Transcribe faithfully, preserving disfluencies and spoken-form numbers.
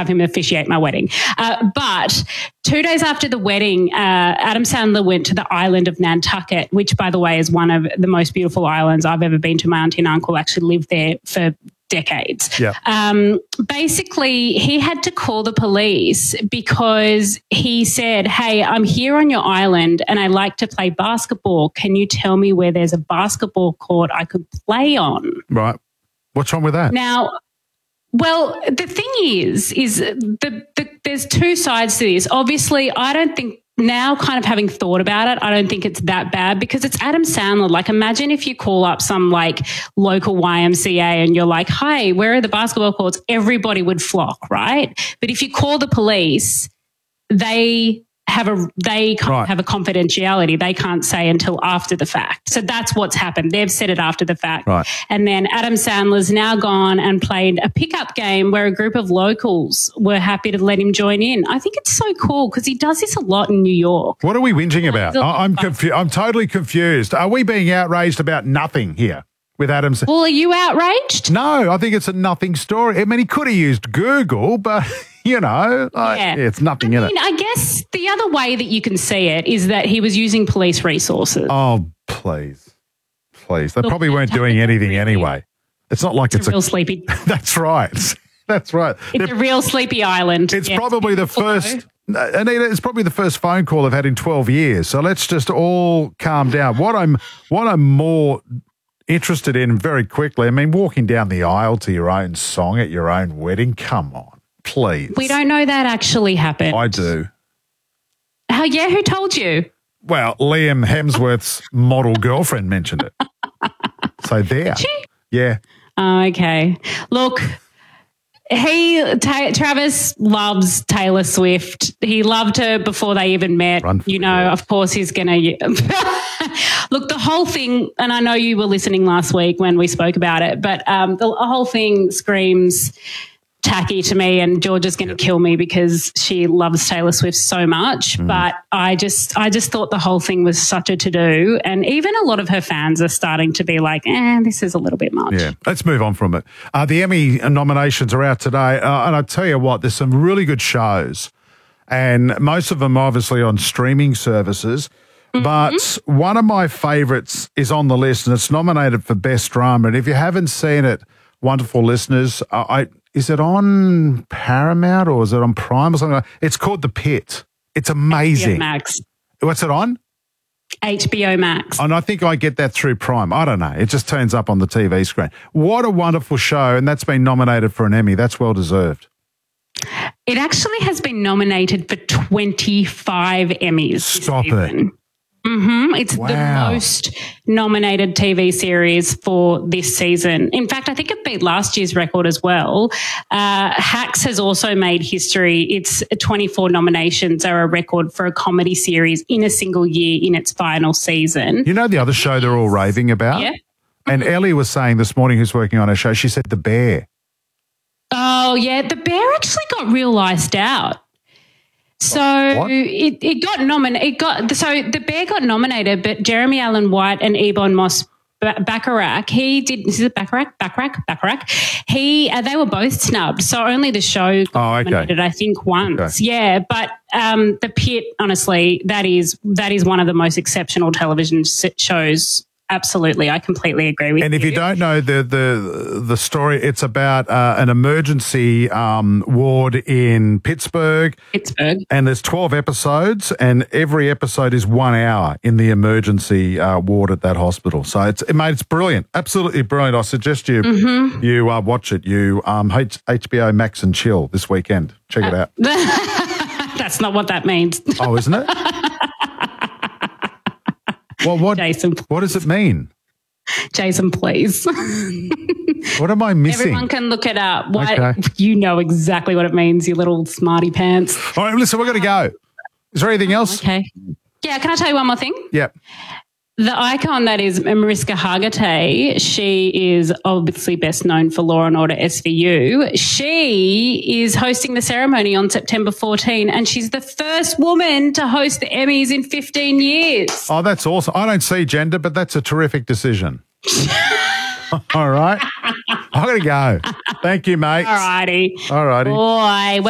have him officiate my wedding. Uh, but two days after the wedding, uh, Adam Sandler went to the island of Nantucket, which, by the way, is one of the most beautiful islands I've ever been to. My auntie and uncle actually lived there for decades. Yeah. Um, basically, he had to call the police because he said, hey, I'm here on your island and I like to play basketball. Can you tell me where there's a basketball court I could play on? Right. What's wrong with that? Now, well, the thing is, is the, the there's two sides to this. Obviously, I don't think now, kind of having thought about it, I don't think it's that bad because it's Adam Sandler. Like, imagine if you call up some like local Y M C A and you're like, hi, where are the basketball courts? Everybody would flock, right? But if you call the police, they have a they can't Right. have a confidentiality. They can't say until after the fact. So that's what's happened. They've said it after the fact. Right. And then Adam Sandler's now gone and played a pickup game where a group of locals were happy to let him join in. I think it's so cool because he does this a lot in New York. What are we whinging about? I- I'm confu- I'm totally confused. Are we being outraged about nothing here with Adam Sandler? Well, are you outraged? No, I think it's a nothing story. I mean, he could have used Google, but, you know, like, Yeah. it's nothing I in mean, it. I guess the other way that you can see it is that he was using police resources. Oh, please. Please. They Look, probably weren't take doing it anything really. anyway. It's not like it's it's a real a... sleepy. That's right. That's right. It's They're- a real sleepy island. It's Yeah. probably the first, Anita, it's probably the first phone call I've had in twelve years. So let's just all calm down. What I'm, what I'm more interested in very quickly, I mean, walking down the aisle to your own song at your own wedding, come on, please. We don't know that actually happened. I do. Oh, yeah, who told you? Well, Liam Hemsworth's model girlfriend mentioned it. So there. She? Yeah. Oh, okay. Look, he Ta- Travis loves Taylor Swift. He loved her before they even met. Run for You know, it. of course, he's going to. Look, the whole thing, and I know you were listening last week when we spoke about it, but um, the whole thing screams tacky to me, and Georgia's going to kill me because she loves Taylor Swift so much. Mm. But I just, I just thought the whole thing was such a to-do, and even a lot of her fans are starting to be like, "Eh, this is a little bit much." Yeah, let's move on from it. Uh, the Emmy nominations are out today, uh, and I tell you what, there's some really good shows, and most of them obviously on streaming services. Mm-hmm. But one of my favourites is on the list, and it's nominated for Best Drama. And if you haven't seen it, wonderful listeners, uh, I is it on Paramount or is it on Prime or something like that? It's called The Pit. It's amazing. H B O Max. What's it on? H B O Max. And I think I get that through Prime. I don't know. It just turns up on the T V screen. What a wonderful show. And that's been nominated for an Emmy. That's well deserved. It actually has been nominated for twenty-five Emmys. this Stop it. season. Mm-hmm. It's Wow. the most nominated T V series for this season. In fact, I think it beat last year's record as well. Uh, Hacks has also made history. Its twenty-four nominations are a record for a comedy series in a single year in its final season. You know the other show they're all raving about? Yeah. And Ellie was saying this morning, who's working on her show, she said The Bear. Oh, yeah. The Bear actually got real iced out. So What? it, it got nominated. It got so the Bear got nominated, but Jeremy Allen White and Ebon Moss Ba- Bacharach, he did. Is it Bacharach? Bacharach? Bacharach? He uh, they were both snubbed. So only the show got Oh, okay. nominated, I think, once. Okay. Yeah, but um, The Pit, honestly, that is that is one of the most exceptional television s- shows. Absolutely, I completely agree with And you. if you don't know the the the story, it's about uh, an emergency um, ward in Pittsburgh. Pittsburgh. And there's twelve episodes, and every episode is one hour in the emergency uh, ward at that hospital. So it's, it, mate, it's brilliant, absolutely brilliant. I suggest you Mm-hmm. you uh, watch it. You um, H- HBO Max and chill this weekend. Check it out. That's not what that means. Oh, isn't it? Well, what Jason, what does it mean? Jason, please. What am I missing? Everyone can look it up. Why, Okay. You know exactly what it means, you little smarty pants. All right, listen, we're going to go. Is there anything else? Okay. Yeah, can I tell you one more thing? Yep. The icon that is Mariska Hargitay, she is obviously best known for Law and Order S V U. She is hosting the ceremony on September fourteenth, and she's the first woman to host the Emmys in fifteen years. Oh, that's awesome. I don't see gender, but that's a terrific decision. All right. I'm going to go. Thank you, mate. All righty. All righty. Boy.